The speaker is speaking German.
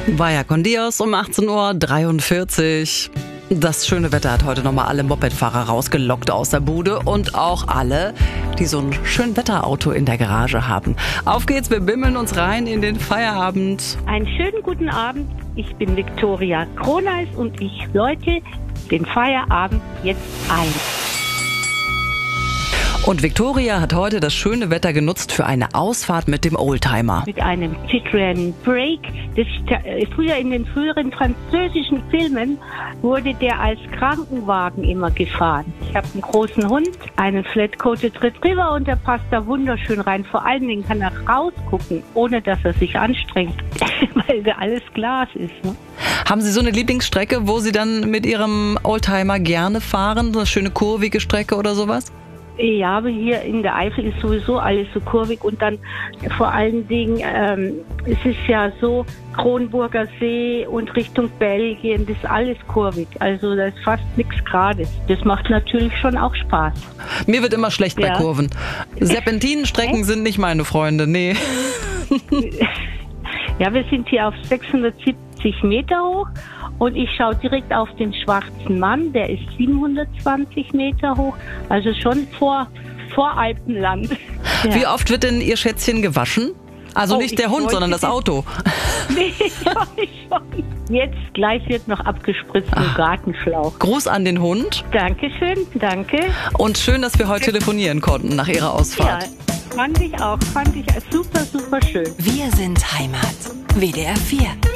Vaya con Dios um 18:43 Uhr. Das schöne Wetter hat heute nochmal alle Mopedfahrer rausgelockt aus der Bude und auch alle, die so ein Schönwetterauto in der Garage haben. Auf geht's, wir bimmeln uns rein in den Feierabend. Einen schönen guten Abend. Ich bin Viktoria Kroneis und ich läute den Feierabend jetzt ein. Und Viktoria hat heute das schöne Wetter genutzt für eine Ausfahrt mit dem Oldtimer. Mit einem Citroën Break. Früher in den früheren französischen Filmen wurde der als Krankenwagen immer gefahren. Ich habe einen großen Hund, einen Flat-Coated Retriever und der passt da wunderschön rein. Vor allen Dingen kann er rausgucken, ohne dass er sich anstrengt, weil da alles Glas ist. Ne? Haben Sie so eine Lieblingsstrecke, wo Sie dann mit Ihrem Oldtimer gerne fahren? So eine schöne kurvige Strecke oder sowas? Ja, aber hier in der Eifel ist sowieso alles so kurvig und dann vor allen Dingen, es ist ja so, Kronburger See und Richtung Belgien, das ist alles kurvig. Also da ist fast nichts Gerades. Das macht natürlich schon auch Spaß. Mir wird immer schlecht bei Kurven. Serpentinenstrecken sind nicht meine Freunde, nee. Ja, wir sind hier auf 670 Meter hoch und ich schaue direkt auf den Schwarzen Mann, der ist 720 Meter hoch, also schon vor Alpenland. Ja. Wie oft wird denn Ihr Schätzchen gewaschen? Also nicht der Hund, sondern das Auto. Nee, schon. Jetzt gleich wird noch abgespritzt im Gartenschlauch. Gruß an den Hund. Dankeschön, danke. Und schön, dass wir heute telefonieren konnten nach Ihrer Ausfahrt. Ja, fand ich auch super, super schön. Wir sind Heimat. WDR 4.